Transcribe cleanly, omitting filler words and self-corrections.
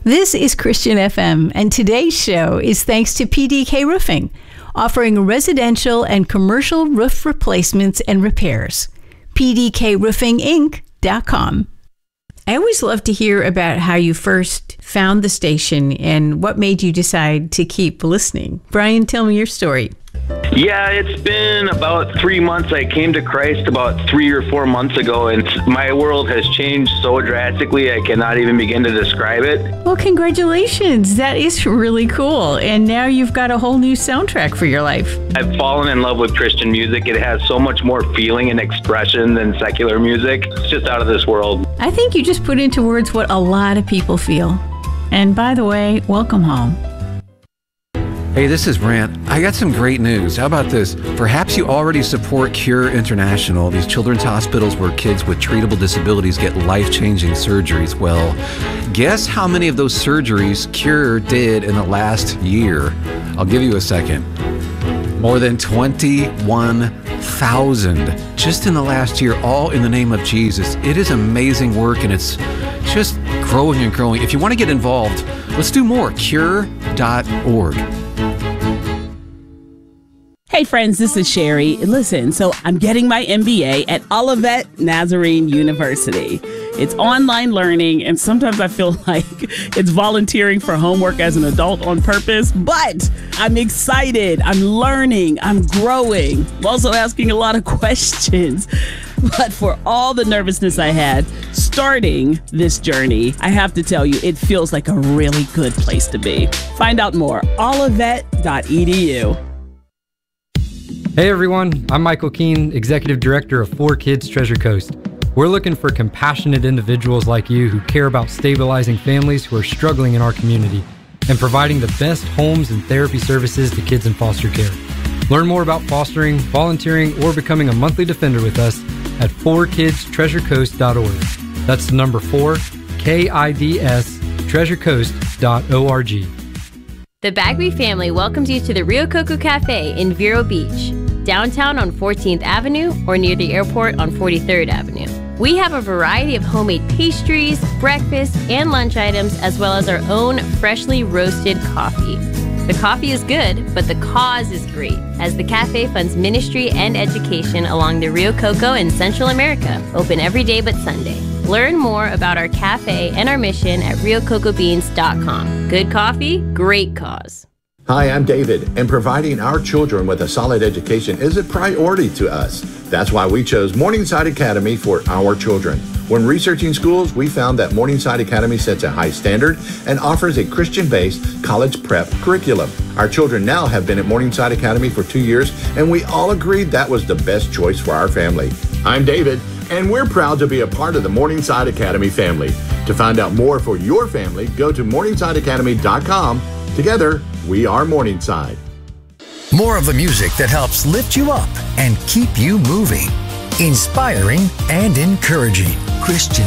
This is Christian FM, and today's show is thanks to PDK Roofing, offering residential and commercial roof replacements and repairs. PDKRoofingInc.com. I always love to hear about how you first found the station and what made you decide to keep listening. Brian, tell me your story. Yeah, it's been about 3 months. I came to Christ about 3 or 4 months ago, and my world has changed so drastically I cannot even begin to describe it. Well, congratulations. That is really cool. And now you've got a whole new soundtrack for your life. I've fallen in love with Christian music. It has so much more feeling and expression than secular music. It's just out of this world. I think you just put into words what a lot of people feel. And by the way, welcome home. Hey, this is Brant. I got some great news. How about this? Perhaps you already support Cure International, these children's hospitals where kids with treatable disabilities get life-changing surgeries. Well, guess how many of those surgeries Cure did in the last year? I'll give you a second. More than 21,000 just in the last year, all in the name of Jesus. It is amazing work, and it's just growing and growing. If you want to get involved, let's do more. Cure.org. Hey friends, this is Sherry. Listen, so I'm getting my MBA at Olivet Nazarene University. It's online learning, and sometimes I feel like it's volunteering for homework as an adult on purpose, but I'm excited. I'm learning. I'm growing. I'm also asking a lot of questions. But for all the nervousness I had starting this journey, I have to tell you, it feels like a really good place to be. Find out more, olivet.edu. Hey everyone, I'm Michael Keene, Executive Director of 4Kids Treasure Coast. We're looking for compassionate individuals like you who care about stabilizing families who are struggling in our community and providing the best homes and therapy services to kids in foster care. Learn more about fostering, volunteering, or becoming a monthly defender with us at 4kidstreasurecoast.org. That's the number 4, KIDS, treasurecoast.org. The Bagby family welcomes you to the Rio Coco Cafe in Vero Beach, downtown on 14th Avenue or near the airport on 43rd Avenue. We have a variety of homemade pastries, breakfast, and lunch items, as well as our own freshly roasted coffee. The coffee is good, but the cause is great, as the cafe funds ministry and education along the Rio Coco in Central America, open every day but Sunday. Learn more about our cafe and our mission at RioCocoBeans.com. Good coffee, great cause. Hi, I'm David, and providing our children with a solid education is a priority to us. That's why we chose Morningside Academy for our children. When researching schools, we found that Morningside Academy sets a high standard and offers a Christian-based college prep curriculum. Our children now have been at Morningside Academy for 2 years, and we all agreed that was the best choice for our family. I'm David, and we're proud to be a part of the Morningside Academy family. To find out more for your family, go to morningsideacademy.com. Together, we are Morningside. More of the music that helps lift you up and keep you moving. Inspiring and encouraging. Christian